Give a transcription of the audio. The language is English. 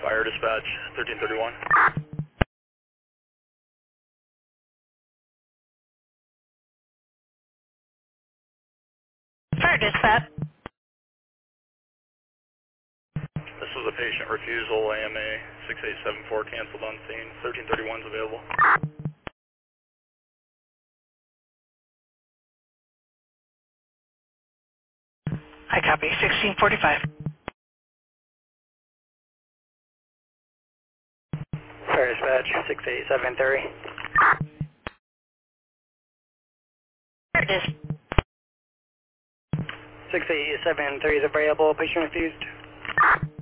Fire dispatch 1331. Fire dispatch. This was a patient refusal, AMA 6874 canceled on scene. 1331 is available. I copy 1645. Fire dispatch 6873. Fire dispatch. 6873 is available. Patient refused.